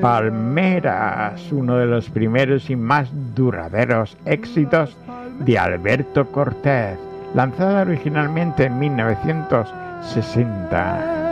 Palmeras, uno de los primeros y más duraderos éxitos de Alberto Cortés, lanzada originalmente en 1960.